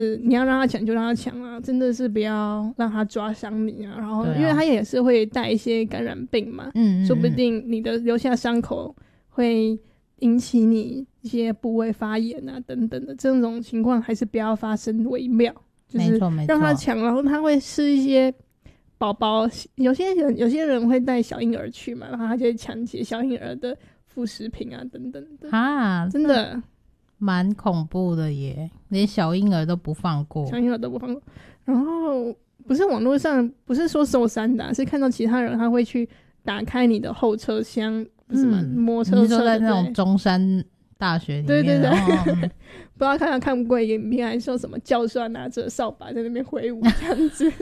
你要让他抢就让他抢啊，真的是不要让他抓伤你啊。然后因为他也是会带一些感染病嘛，说不定你的留下伤口会引起你一些部位发炎啊等等的，这种情况还是不要发生为妙。就是让他抢，然后他会吃一些宝宝，有些人会带小婴儿去嘛，然后他就会抢劫小婴儿的副食品啊等等的啊，真的蛮恐怖的耶，连小婴儿都不放过。 然后不是网络上不是说寿山的是看到其他人他会去打开你的后车厢，不是吗？摩托车， 你说在那种中山大学里面， 对不知道看不过一个影片，还说什么教授拿着扫把在那边挥舞这样子。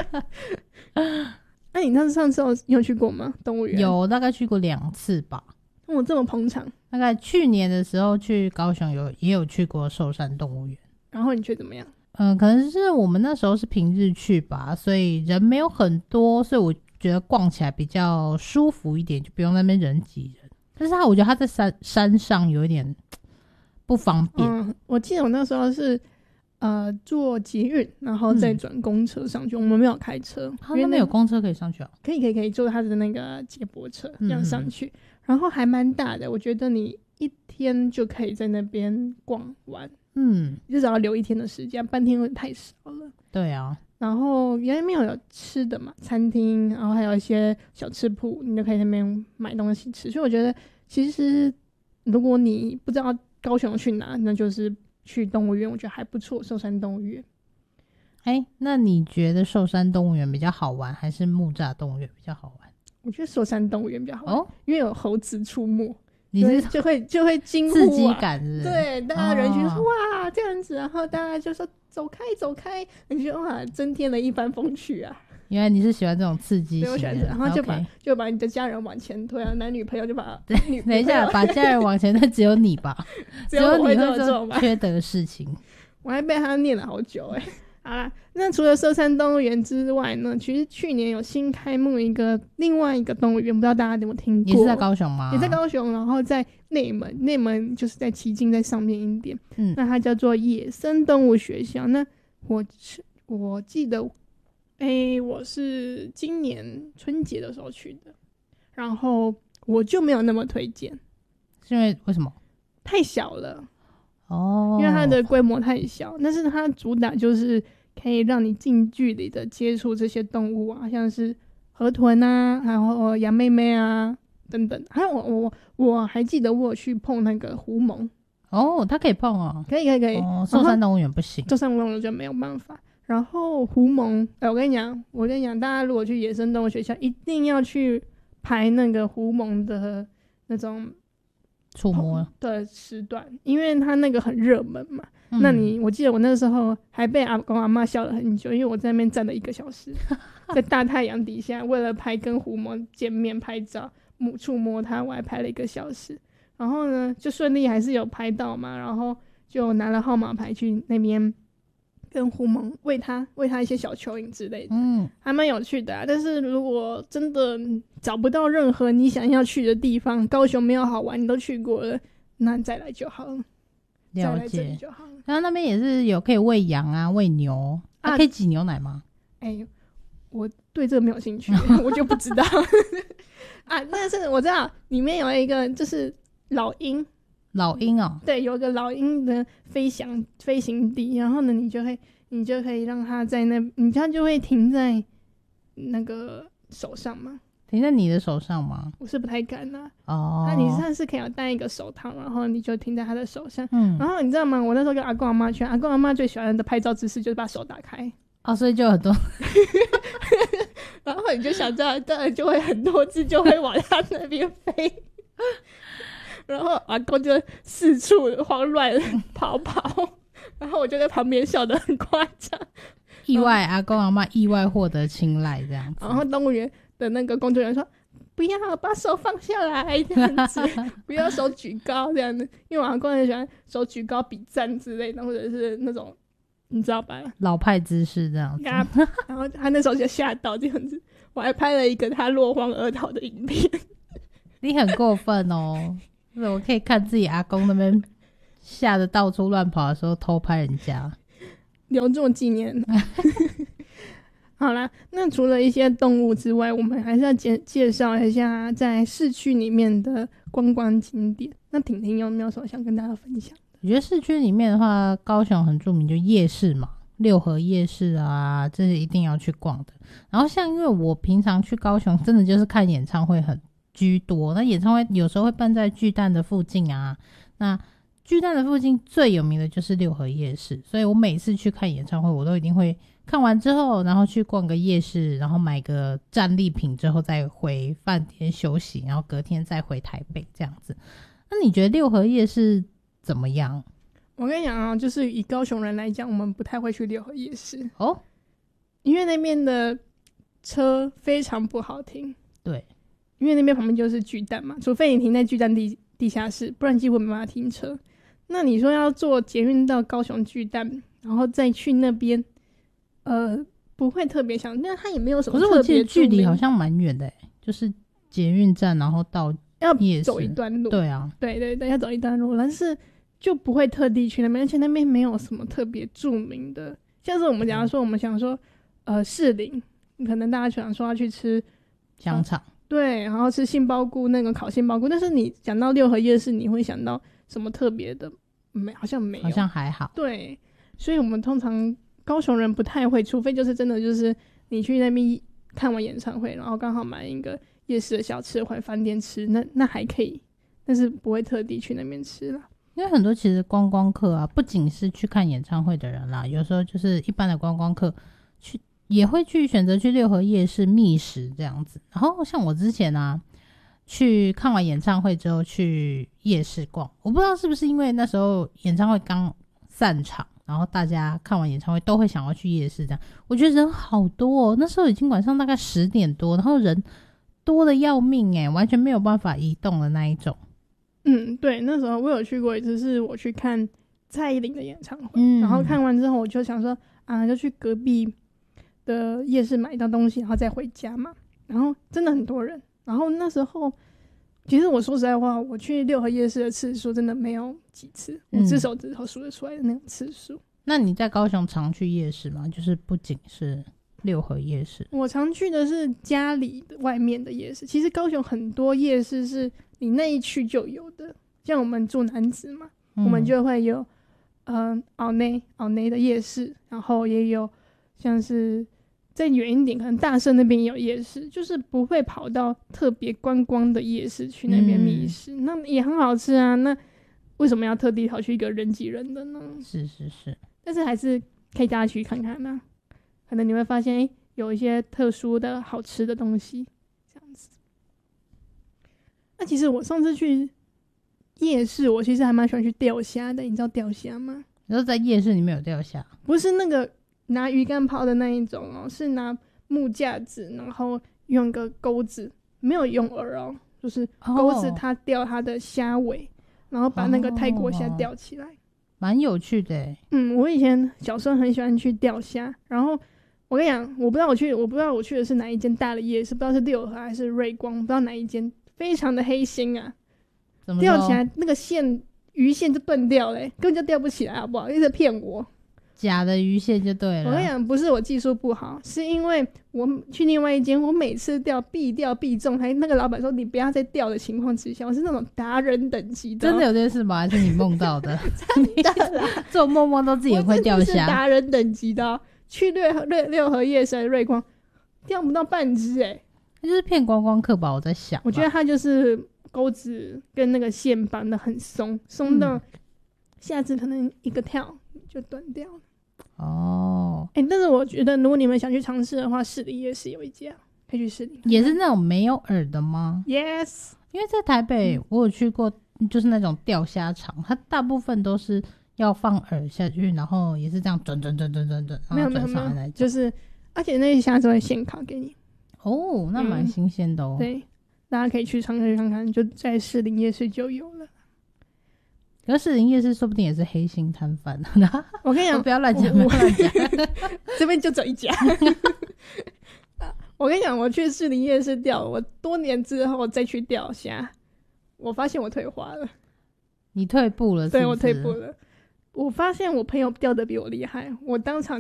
那你上次有去过吗？动物园？ 有，大概去过2次吧。 这么捧场。 大概去年的时候去高雄也有去过寿山动物园。 然后你觉得怎么样？ 可能是我们那时候是平日去吧，所以人没有很多，所以我觉得逛起来比较舒服一点，就不用在那边人挤人。但是我觉得他在山上有一点不方便。 我记得我那时候是坐捷运，然后再转公车上去。我们没有开车， 他那边有公车可以上去啊？ 可以坐他的那个接驳车这样上去。然后还蛮大的，我觉得你一天就可以在那边逛完。至少要留1天的时间，半天会太少了。 对啊。 然后原来没有吃的嘛，餐厅，然后还有一些小吃铺，你就可以在那边买东西吃。所以我觉得其实如果你不知道高雄去哪，那就是去动物园，我觉得还不错，寿山动物园。 那你觉得寿山动物园比较好玩，还是木栅动物园比较好玩？ 我觉得寿山动物园比较好玩，因为有猴子出没， 你是就会惊呼、 刺激感是不是？ 对，大家人群说、哇这样子，然后大家就说走开走开，你觉得哇增添了一番风趣啊。 原来你是喜欢这种刺激型的， 然后就把你的家人往前推啊，男女朋友就把等一下把家人往前推，只有你吧？ 只有你会做缺德的事情。 我还被他念了好久好啦，那除了寿山动物园之外呢，其实去年有新开幕另外一个动物园，不知道大家有没有听过？ 也是在高雄吗？ 也在高雄，然后在内门就是在旗津在上面一点。那它叫做野生动物学校。那我记得我是今年春节的时候去的，然后我就没有那么推荐。 是因为为什么？ 太小了因为它的规模太小，但是它主打就是可以让你近距离的接触这些动物啊，像是河豚啊，然后羊妹妹啊等等。还有我还记得我有去碰那个狐獴。 它可以碰哦。 可以寿山动物园不行， 寿山动物园就没有办法。然后狐獴我跟你讲大家如果去野生动物学校一定要去排那个狐獴的那种触摸的时段，因为它那个很热门嘛。那我记得我那时候还被阿公阿嬷笑了很久，因为我在那边站了1个小时在大太阳底下，为了拍跟狐獴见面拍照触摸它，我还拍了1个小时。然后呢就顺利还是有拍到嘛，然后就拿了号码牌去那边跟狐獴喂它一些小蚯蚓之类的，还蛮有趣的啊。但是如果真的找不到任何你想要去的地方，高雄没有好玩，你都去过了，那再来就好了。 了解就好了。然后那边也是有可以喂羊啊，喂牛可以挤牛奶吗？ 我对这个没有兴趣我就不知道但是我知道里面有一个就是老鹰对，有一个老鹰的飞行地，然后呢你就可以让它在它就会停在那个手上嘛。 停在你的手上吗？ 我是不太敢那你上次可以戴一个手套，然后你就停在他的手上。然后你知道吗？我那时候跟阿公阿妈去，阿公阿妈最喜欢的拍照姿势就是把手打开所以就有很多然后你就想这样，当然就会很多只就会往他那边飞然后阿公就四处慌乱跑然后我就在旁边笑得很夸张， 阿公阿嬷意外获得青睐这样子。 然后动物园的那个工作人员说不要把手放下来这样子不要手举高这样子，因为我阿公很喜欢手举高比赞之类的，或者是那种你知道吧，老派姿势这样子然后他那时候就吓到这样子，我还拍了一个他落荒而逃的影片你很过分我可以看自己阿公那边吓得到处乱跑的时候偷拍人家。 留作纪念。好啦，那除了一些动物之外，我们还是要介绍一下在市区里面的观光景点。那婷婷有没有什么想跟大家分享？ 我觉得市区里面的话，高雄很著名就夜市嘛，六合夜市啊，这是一定要去逛的。然后像因为我平常去高雄真的就是看演唱会很居多，那演唱会有时候会办在巨蛋的附近啊，那巨蛋的附近最有名的就是六合夜市，所以我每次去看演唱会我都一定会看完之后然后去逛个夜市，然后买个战利品之后再回饭店休息，然后隔天再回台北这样子。那你觉得六合夜市怎么样？ 我跟你讲啊，就是以高雄人来讲，我们不太会去六合夜市哦， 因为那边的车非常不好停。 对， 因为那边旁边就是巨蛋嘛，除非你停在巨蛋地下室，不然几乎没办法停车。那你说要坐捷运到高雄巨蛋，然后再去那边，不会特别想，那它也没有什么特别。 可是我记得距离好像蛮远的，就是捷运站，然后到夜市要走一段路。对啊， 对，要走一段路，但是就不会特地去那边，而且那边没有什么特别著名的。像是我们假如说我们想说，士林，可能大家想说要去吃香肠。 对，然后吃杏鲍菇，那个烤杏鲍菇，但是你讲到六合夜市，你会想到什么特别的？好像没有， 好像还好。 对，所以我们通常高雄人不太会，除非就是真的就是你去那边看完演唱会，然后刚好买一个夜市的小吃回饭店吃，那还可以，但是不会特地去那边吃啦。 因为很多其实观光客啊，不仅是去看演唱会的人啦，有时候就是一般的观光客也会去选择去六合夜市觅食这样子。然后像我之前啊，去看完演唱会之后去夜市逛，我不知道是不是因为那时候演唱会刚散场，然后大家看完演唱会都会想要去夜市这样。我觉得人好多哦，那时候已经晚上大概10点多，然后人多的要命耶，完全没有办法移动的那一种。 对，那时候我有去过一次，是我去看蔡依林的演唱会，然后看完之后我就想说啊，就去隔壁的夜市买到东西，然后再回家嘛。然后真的很多人，然后那时候其实我说实在话，我去六合夜市的次数真的没有几次，我只手指头数得出来的那种次数。 那你在高雄常去夜市吗？就是不仅是六合夜市， 我常去的是家里的外面的夜市。其实高雄很多夜市是你那一区就有的，像我们住南子嘛，我们就会有奥内的夜市，然后也有像是再远一点，可能大社那边也有夜市，就是不会跑到特别观光的夜市去那边觅食，那也很好吃啊。那为什么要特地跑去一个人挤人的呢？ 是， 但是还是可以大家去看看啊，可能你会发现有一些特殊的好吃的东西这样子。那其实我上次去夜市，我其实还蛮喜欢去钓虾的，你知道钓虾吗？ 你说在夜市里面有钓虾？ 不是那个拿鱼竿抛的那一种哦，是拿木架子，然后用个钩子，没有用饵哦，就是钩子它钓它的虾尾，然后把那个泰国虾钓起来， 蛮有趣的耶。 我以前小时候很喜欢去钓虾，然后我跟你讲，我不知道我去的是哪一间大的夜市，不知道是六合还是瑞光，不知道哪一间，非常的黑心啊，钓起来那个鱼线就断掉了，根本就钓不起来，好不好？一直骗我。 假的鱼线就对了。 我跟你讲，不是我技术不好，是因为我去另外一间，我每次钓必中，还那个老板说你不要再钓的情况之下，我是那种达人等级的。 真的有这件事吗？还是你梦到的？ 真的啦， 做梦梦都自己也会钓虾。 我是达人等级的，去六合夜市瑞光钓不到半只他就是骗观光客吧？我在想， 我觉得他就是钩子跟那个线绑得很松到下次可能一个跳就断掉了。但是我觉得如果你们想去尝试的话，士林夜市有一家可以去士林， 也是那种没有饵的吗？ Yes， 因为在台北我有去过，就是那种钓虾场，它大部分都是要放饵下去，然后也是这样转， 没有，就是而且那些虾都会现烤给你。 那蛮新鲜的哦。 对，大家可以去尝试看看，就在士林夜市就有了。 可是士林夜市说不定也是黑心摊贩。 我跟你讲， 不要乱讲， 这边就走一家。我跟你讲，我去士林夜市钓，我多年之后再去钓虾，我发现我退化了。 你退步了是不是？ 对，我退步了。 我发现我朋友钓的比我厉害，我当场